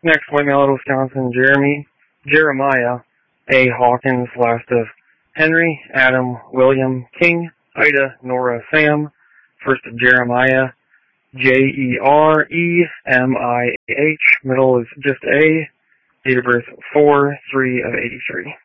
Next, White Mallet, Wisconsin, Jeremiah A. Hawkins, last of Henry, Adam, William, King, Ida, Nora, Sam, first of Jeremiah, Jeremih, middle is just A, date of birth 4/3 of 83.